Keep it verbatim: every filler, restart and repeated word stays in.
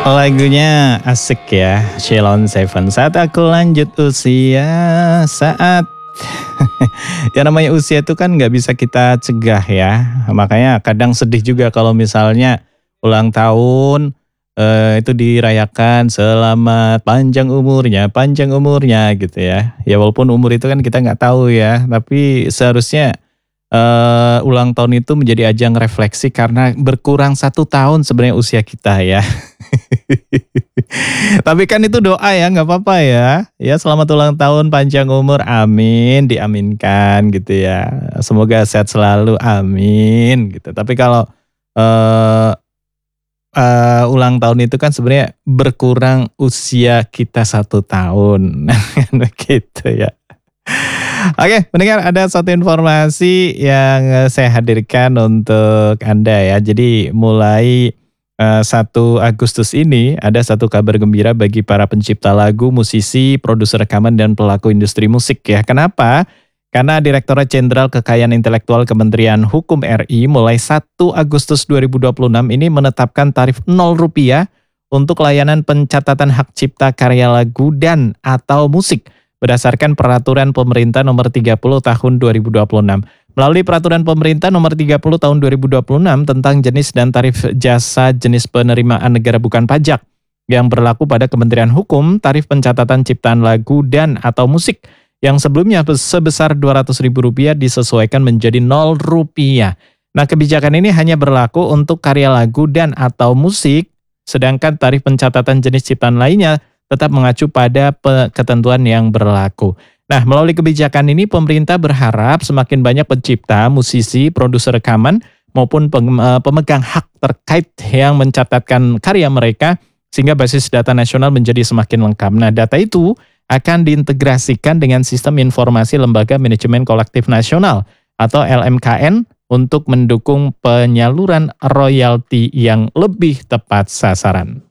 Lagunya asik ya, Sheila on Seven. Saat aku lanjut usia, saat ya namanya usia itu kan nggak bisa kita cegah ya. Makanya kadang sedih juga kalau misalnya ulang tahun eh, itu dirayakan selamat panjang umurnya, panjang umurnya gitu ya. Ya walaupun umur itu kan kita nggak tahu ya, tapi seharusnya eh, ulang tahun itu menjadi ajang refleksi karena berkurang satu tahun sebenarnya usia kita ya. Tapi kan itu doa ya, nggak apa-apa ya. Ya selamat ulang tahun, panjang umur, amin, diaminkan gitu ya. Semoga sehat selalu, amin gitu. Tapi kalau eh, eh, ulang tahun itu kan sebenarnya berkurang usia kita satu tahun, gitu ya. Oke, mendengar ada satu informasi yang eh, saya hadirkan untuk Anda ya. Jadi mulai eh, satu Agustus ini ada satu kabar gembira bagi para pencipta lagu, musisi, produser rekaman, dan pelaku industri musik ya. Kenapa? Karena Direktorat Jenderal Kekayaan Intelektual Kementerian Hukum R I mulai satu Agustus dua ribu dua puluh enam ini menetapkan tarif nol rupiah untuk layanan pencatatan hak cipta karya lagu dan atau musik berdasarkan Peraturan Pemerintah Nomor tiga puluh Tahun dua ribu dua puluh enam. Melalui Peraturan Pemerintah Nomor tiga puluh Tahun dua ribu dua puluh enam tentang jenis dan tarif jasa jenis penerimaan negara bukan pajak yang berlaku pada Kementerian Hukum, tarif pencatatan ciptaan lagu dan atau musik yang sebelumnya sebesar dua ratus ribu rupiah disesuaikan menjadi nol rupiah. Nah, kebijakan ini hanya berlaku untuk karya lagu dan atau musik, sedangkan tarif pencatatan jenis ciptaan lainnya tetap mengacu pada ketentuan yang berlaku. Nah, melalui kebijakan ini pemerintah berharap semakin banyak pencipta, musisi, produser rekaman, maupun pemegang hak terkait yang mencatatkan karya mereka, sehingga basis data nasional menjadi semakin lengkap. Nah, data itu akan diintegrasikan dengan Sistem Informasi Lembaga Manajemen Kolektif Nasional atau L M K N untuk mendukung penyaluran royalti yang lebih tepat sasaran.